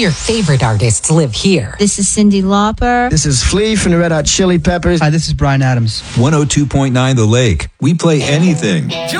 your favorite artists live here. This is Cyndi Lauper. This is Flea from the Red Hot Chili Peppers. Hi, this is Bryan Adams. 102.9 The Lake. We play anything.